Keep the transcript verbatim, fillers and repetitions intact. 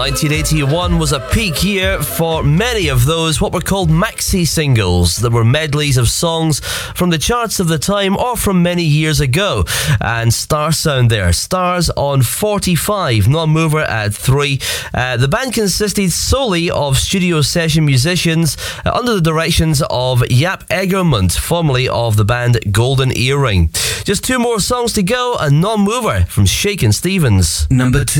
nineteen eighty-one was a peak year for many of those what were called maxi singles that were medleys of songs from the charts of the time or from many years ago. And Star Sound there, Stars on forty-five, Non-Mover at three. Uh, the band consisted solely of studio session musicians uh, under the directions of Jaap Egermund, formerly of the band Golden Earring. Just two more songs to go, and Non-Mover from Shakin' Stevens. Number two.